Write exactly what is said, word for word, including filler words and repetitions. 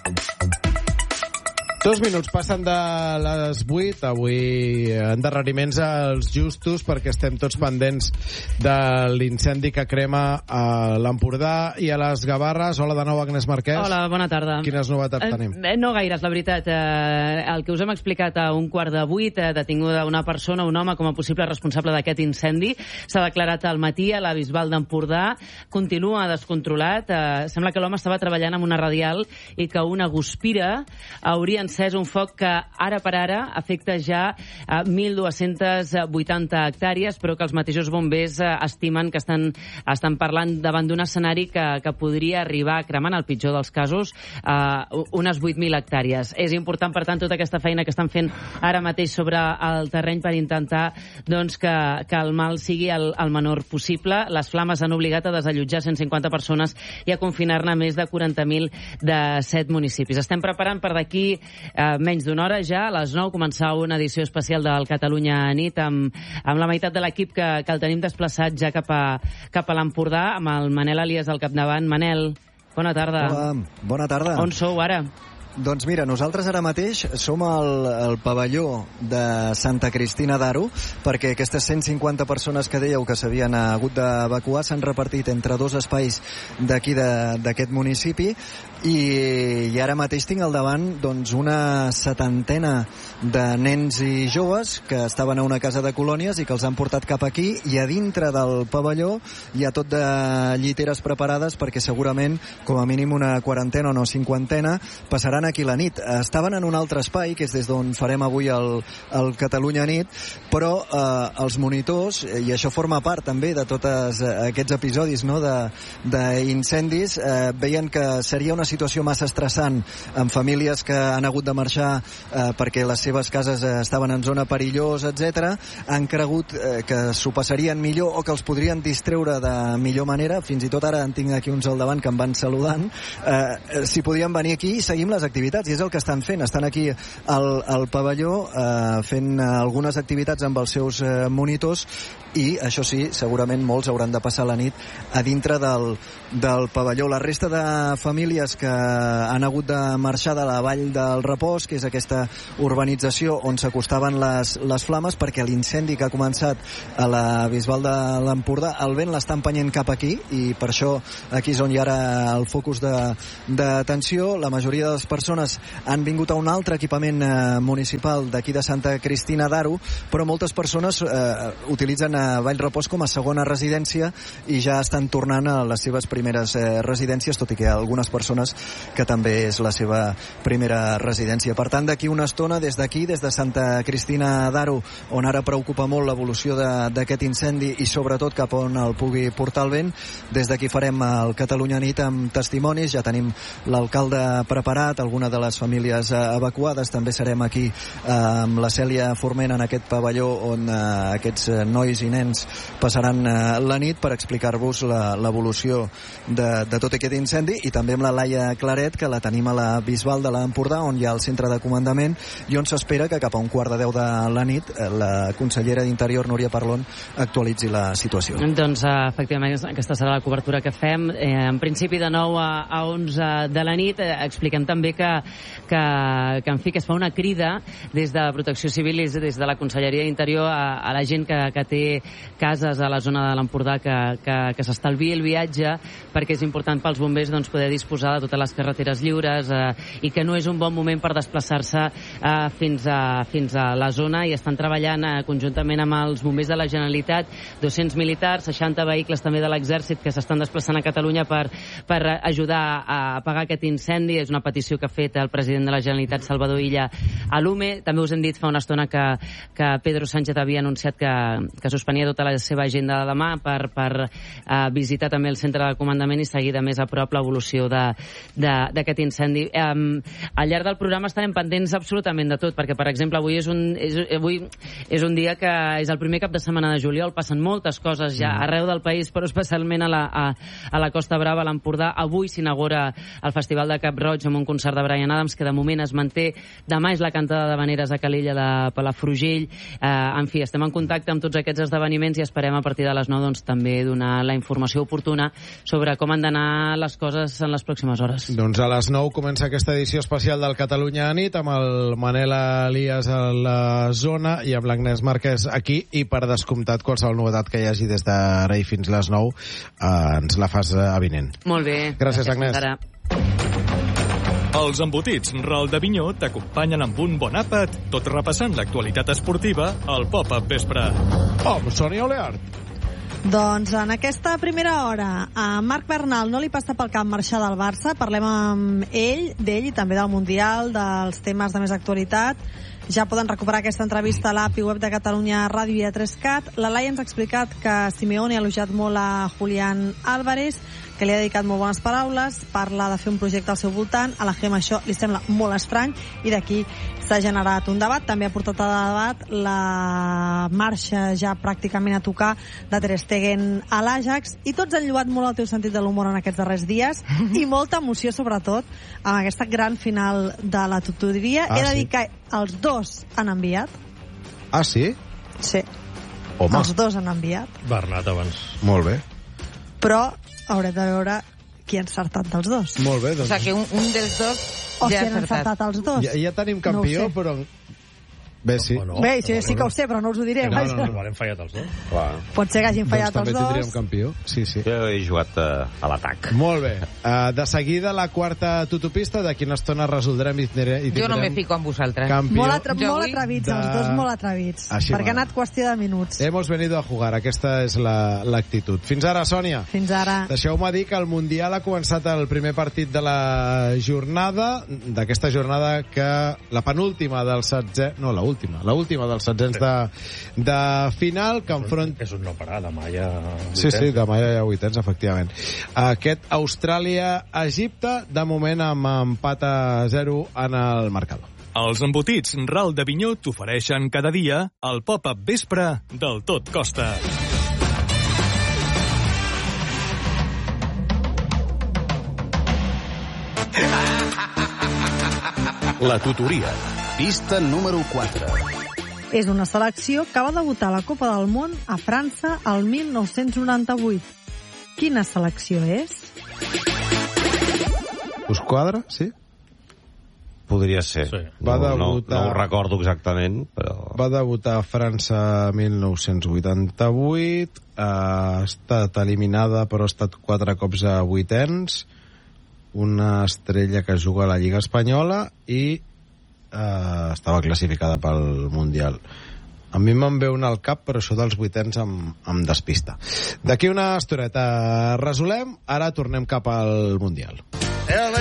Dos minuts passen de les vuit. Avui endarreriments als justos perquè estem tots pendents de l'incendi que crema a l'Empordà i a les Gavarres. Hola de nou, Agnès Marquès. Hola, bona tarda. Quines novetats tenim? Eh, no gaires, la veritat. Eh, el que us hem explicat a un quart de vuit, eh, detinguda una persona, un home, com a possible responsable d'aquest incendi. S'ha declarat al matí a la Bisbal d'Empordà. Continua descontrolat. Eh, sembla que l'home estava treballant amb una radial i que una guspira hauria encès un foc que ara per ara afecta ja a mil dues-centes vuitanta hectàrees, però que els mateixos bombers eh, estimen que estan, estan parlant davant d'un escenari que, que podria arribar a cremar, en el pitjor dels casos, eh, unes vuit mil hectàrees. És important, per tant, tota aquesta feina que estan fent ara mateix sobre el terreny per intentar doncs, que, que el mal sigui el, el menor possible. Les flames han obligat a desallotjar cent cinquanta persones i a confinar-ne més de quaranta mil de set municipis. Estem preparant per d'aquí eh, menys d'una hora ja, a les nou, començar una edició especial del Catalunya Nit amb, amb la meitat de l'equip que, que el tenim desplaçat ja cap a, cap a l'Empordà, amb el Manel Elias al capdavant. Manel, bona tarda. Hola, bona tarda. On sou ara? Doncs mira, nosaltres ara mateix som al, al pavelló de Santa Cristina d'Aro, perquè aquestes cent cinquanta persones que dèieu que s'havien hagut d'evacuar s'han repartit entre dos espais d'aquí d'aquest municipi i, i ara mateix tinc al davant doncs, una setantena de nens i joves que estaven a una casa de colònies i que els han portat cap aquí, i a dintre del pavelló hi ha tot de lliteres preparades perquè segurament com a mínim una quarantena o no cinquantena passaran aquí la nit. Estaven en un altre espai, que és des d'on farem avui el, el Catalunya Nit, però eh, els monitors, i això forma part també de tots aquests episodis, no?, d'incendis, eh, veien que seria una situació massa estressant amb famílies que han hagut de marxar eh, perquè les seves cases eh, estaven en zona perillosa, etcètera. Han cregut eh, que s'ho passarien millor o que els podrien distreure de millor manera. Fins i tot ara en tinc aquí uns al davant que em van saludant. Eh, si podien venir aquí i seguim les activitats, i és el que estan fent. Estan aquí al, al pavelló eh, fent algunes activitats amb els seus eh, monitors, i això sí, segurament molts hauran de passar la nit a dintre del, del pavelló. La resta de famílies que han hagut de marxar de la Vall del Repòs, que és aquesta urbanització on s'acostaven les, les flames, perquè l'incendi que ha començat a la Bisbal de l'Empordà, el vent l'està empenyent cap aquí, i per això aquí és on hi ha ara el focus d'atenció. La majoria de les persones han vingut a un altre equipament eh, municipal d'aquí de Santa Cristina d'Aro, però moltes persones eh, utilitzen a Vallrepòs com a segona residència i ja estan tornant a les seves primeres eh, residències, tot i que hi ha algunes persones que també és la seva primera residència. Per tant, d'aquí una estona, des d'aquí, des de Santa Cristina d'Aro, on ara preocupa molt l'evolució d'aquest incendi i sobretot cap on el pugui portar el vent, des d'aquí farem el Catalunya Nit amb testimonis. Ja tenim l'alcalde preparat, alguna de les famílies eh, evacuades. També serem aquí eh, amb la Cèlia Forment en aquest pavelló on eh, aquests eh, nois i nens passaran eh, la nit per explicar-vos l'evolució de, de tot aquest incendi, i també amb la Laia Claret, que la tenim a la Bisbal de l'Empordà, on hi ha el centre de comandament i on s'espera que cap a un quart de deu de la nit eh, la consellera d'Interior, Núria Parlon, actualitzi la situació. Doncs eh, efectivament aquesta serà la cobertura que fem. Eh, en principi de nou a, a onze de la nit. Eh, expliquem també que, que, que, en fi, que es fa una crida des de Protecció Civil i des de la Conselleria d'Interior a, a la gent que, que té cases a la zona de l'Empordà, que, que, que s'estalviï el viatge, perquè és important pels bombers doncs, poder disposar de totes les carreteres lliures eh, i que no és un bon moment per desplaçar-se eh, fins, a, fins a la zona, i estan treballant eh, conjuntament amb els bombers de la Generalitat, dos-cents militars, seixanta vehicles també de l'Exèrcit que s'estan desplaçant a Catalunya per, per ajudar a apagar aquest incendi. És una petició que ha fet el president de la Generalitat, Salvador Illa, a l'U M E. També us hem dit fa una estona que, que Pedro Sánchez havia anunciat que, que suspenia tota la seva agenda de demà per, per uh, visitar també el centre de comandament i seguir de més a prop l'evolució d'aquest incendi. Um, al llarg del programa estarem pendents absolutament de tot, perquè, per exemple, avui és un, és, avui és un dia que és el primer cap de setmana de juliol, passen moltes coses ja arreu del país, però especialment a la, a, a la Costa Brava, a l'Empordà. Avui s'inaugura el Festival de Cap Roig amb un concert de Bryan Adams, que de moment es manté. Demà és la cantada d'Havaneres a Calella de Palafrugell. Eh, en fi, estem en contacte amb tots aquests esdeveniments i esperem a partir de les nou doncs, també donar la informació oportuna sobre com han d'anar les coses en les pròximes hores. Doncs a les nou nou comença aquesta edició especial del Catalunya a nit amb el Manel Elias a la zona i amb l'Agnès Marquès aquí, i per descomptat qualsevol novetat que hi hagi des d'ara i fins les nou eh, ens la fas avinent. Molt bé. Gràcies, Agnès. Els embotits Ral de Vinyó t'acompanyen amb un bon àpat, tot repassant l'actualitat esportiva al Pop-Up Vespre. Oh, Sònia Oleart. Doncs en aquesta primera hora a Marc Bernal no li passa pel cap marxar del Barça. Parlem amb ell, d'ell i també del Mundial, dels temes de més actualitat. Ja poden recuperar aquesta entrevista a l'A P I web de Catalunya Ràdio i a tres cat. La Laia ens ha explicat que Simeone ha elogiat molt a Julián Álvarez, que li ha dedicat molt bones paraules, parla de fer un projecte al seu voltant. A la Gemma això li sembla molt estrany i d'aquí s'ha generat un debat. També ha portat a debat la marxa ja pràcticament a tocar de Ter Stegen a l'Ajax, i tots han lloat molt el teu sentit de l'humor en aquests darrers dies i molta emoció sobretot amb aquesta gran final de la tutoria. Ah, He de sí? dir que els dos han enviat. Ah, sí? Sí, Home, els dos han enviat, Bernat abans. molt bé. però haurem de veure qui ha encertat dels dos. Molt bé, O doncs. sea, que un, un dels dos O ja si ha han acertat. encertat els dos. Ja, ja tenim No campió, ho sé. però... Bé, sí. O no. Bé, sí, No, sí no, que no. ho sé, però no us ho diré. No, vaja. no, no, igual hem fallat els dos. Clar. Pot ser que hagin Doncs fallat també els tindríem dos. campió. Sí, sí. Jo he jugat a, a l'atac. Molt bé. Uh, de seguida la quarta tutopista, d'aquí una estona resoldrem i tindrem, i Jo no me tindrem fico amb vosaltres. campió. Molt, atra Jo molt avui atrevits, de- els dos molt atrevits. Així perquè va. ha anat qüestió de minuts. Hemos venido a jugar, aquesta és la- l'actitud. Fins ara, Sònia. Fins ara. Deixeu-me dir que el Mundial ha començat el primer partit de la jornada, d'aquesta jornada que la penúltima del setze... No, la última. La última dels setzents de, de final, que enfront... És un no parar, demà ja... Sí, sí, demà ja hi ha vuitens, efectivament. Aquest Austràlia-Egipte, de moment amb empat a zero en el marcador. Els embotits Ral de Vinyó t'ofereixen cada dia el Pop-Up Vespre del Tot Costa. La tutoria. Pista número quatre. És una selecció que va debutar a la Copa del Món a França el mil nou-cents noranta-vuit. Quina selecció és? Us quadra, sí? Podria ser. Sí. Va No, no, debutar- no ho recordo exactament, però... Va debutar a França mil nou-cents vuitanta-vuit, ha estat eliminada però ha estat quatre cops a vuitens, una estrella que juga a la Lliga Espanyola i eh, estava classificada pel Mundial. A mi me'n ve una al cap, però això dels vuitens em, em despista. D'aquí una estoneta resolem, ara tornem cap al Mundial.